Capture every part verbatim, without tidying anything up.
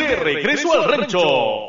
de regreso al rancho.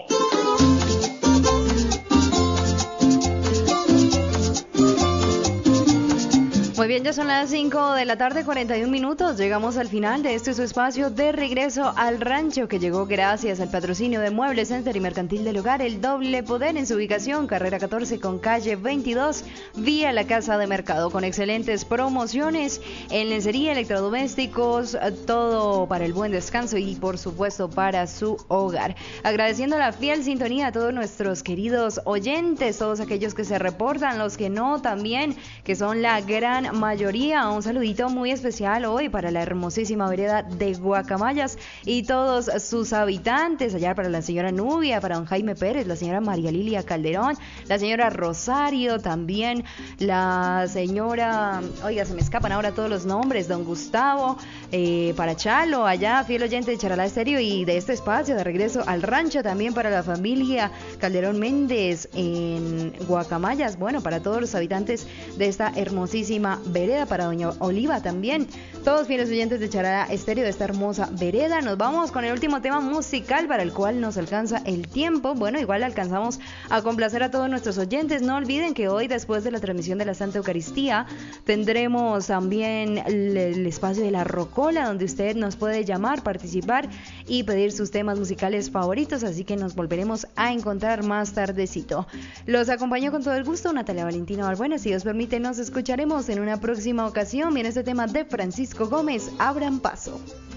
Muy bien, ya son las cinco de la tarde, cuarenta y un minutos. Llegamos al final de este su espacio de regreso al rancho, que llegó gracias al patrocinio de Muebles Center y Mercantil del Hogar, el Doble Poder, en su ubicación, carrera catorce con calle veintidós, vía la Casa de Mercado, con excelentes promociones en lencería, electrodomésticos, todo para el buen descanso y por supuesto para su hogar. Agradeciendo la fiel sintonía a todos nuestros queridos oyentes, todos aquellos que se reportan, los que no también, que son la gran mayoría. Un saludito muy especial hoy para la hermosísima vereda de Guacamayas y todos sus habitantes, allá para la señora Nubia, para don Jaime Pérez, la señora María Lilia Calderón, la señora Rosario, también la señora, oiga, se me escapan ahora todos los nombres, don Gustavo, eh, para Chalo, allá, fiel oyente de Charalá Estéreo y de este espacio de regreso al rancho, también para la familia Calderón Méndez en Guacamayas, bueno, para todos los habitantes de esta hermosísima vereda, para doña Oliva también, todos fieles oyentes de Charalá Estéreo de esta hermosa vereda. Nos vamos con el último tema musical para el cual nos alcanza el tiempo. Bueno, igual alcanzamos a complacer a todos nuestros oyentes. No olviden que hoy, después de la transmisión de la Santa Eucaristía, tendremos también el, el espacio de la Rocola, donde usted nos puede llamar, participar y pedir sus temas musicales favoritos, así que nos volveremos a encontrar más tardecito. Los acompaño con todo el gusto, Natalia Valentina Balbuena. Si Dios permite, nos escucharemos en una próxima ocasión. Viene este tema de Francisco Gómez, Abran Paso.